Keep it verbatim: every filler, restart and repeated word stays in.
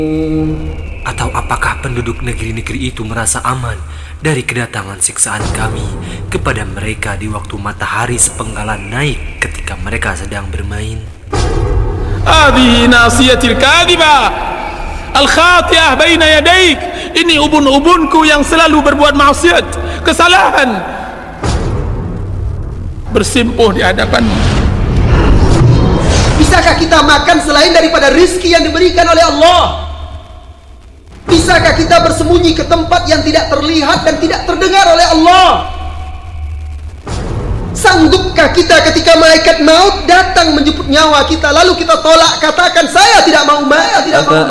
Atau apakah penduduk negeri-negeri itu merasa aman dari kedatangan siksaan kami kepada mereka di waktu matahari sepenggalan naik ketika mereka sedang bermain? Hadhihi nasiyatil kadhibah al-khati'ah baina yadaik. Ini ubun-ubunku yang selalu berbuat maksiat, kesalahan, bersimpuh di hadapanmu. Bisakah kita makan selain daripada rizki yang diberikan oleh Allah? Bisakah kita bersembunyi ke tempat yang tidak terlihat dan tidak terdengar oleh Allah? Sanggupkah kita ketika malaikat maut datang menjemput nyawa kita, lalu kita tolak, katakan saya tidak mau mati, tidak mau